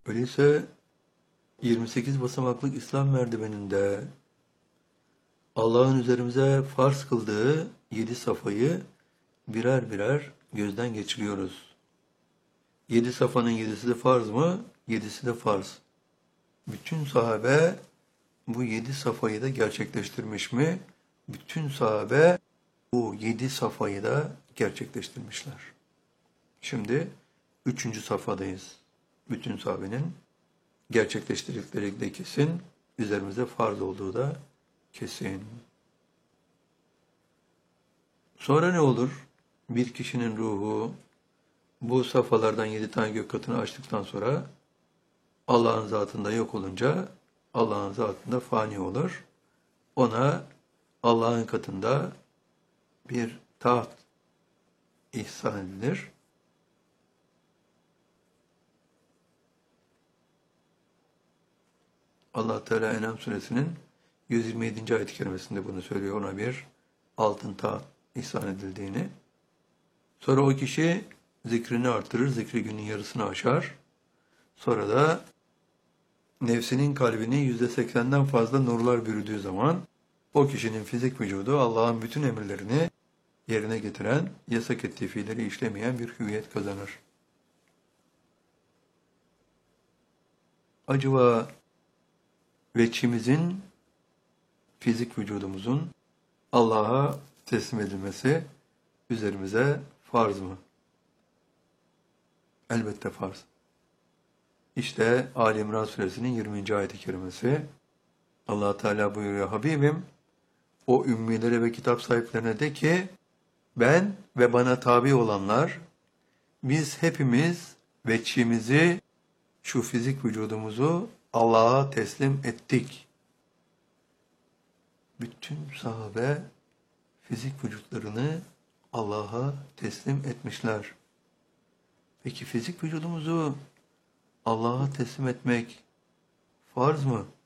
Öyleyse 28 basamaklık İslam merdiveninde Allah'ın üzerimize farz kıldığı 7 safayı birer birer gözden geçiriyoruz. 7 safanın 7'si de farz mı? 7'si de farz. Bütün sahabe bu 7 safayı da gerçekleştirmiş mi? Bütün sahabe bu 7 safayı da gerçekleştirmişler. Şimdi 3. safhadayız. Bütün sahabenin gerçekleştirdikleri de kesin, üzerimize farz olduğu da kesin. Sonra ne olur? Bir kişinin ruhu bu safhalardan 7 tane gök katını açtıktan sonra Allah'ın zatında yok olunca Allah'ın zatında fani olur. Ona Allah'ın katında bir taht ihsan edilir. Allah Teala En'am suresinin 127. ayet-i kerimesinde bunu söylüyor. Ona bir altın taht ihsan edildiğini. Sonra o kişi zikrini artırır, zikri günün yarısını aşar. Sonra da nefsinin kalbini %80'den fazla nurlar bürüdüğü zaman o kişinin fizik vücudu Allah'ın bütün emirlerini yerine getiren, yasak ettiği fiilleri işlemeyen bir hüviyet kazanır. Acaba veçimizin, fizik vücudumuzun Allah'a teslim edilmesi üzerimize farz mı? Elbette farz. İşte Ali İmran suresinin 20. ayet-i kerimesi. Allah Teala buyuruyor: Habibim, o ümmilere ve kitap sahiplerine de ki, ben ve bana tabi olanlar, biz hepimiz veçimizi, şu fizik vücudumuzu Allah'a teslim ettik. Bütün sahabe fizik vücutlarını Allah'a teslim etmişler. Peki fizik vücudumuzu Allah'a teslim etmek farz mı?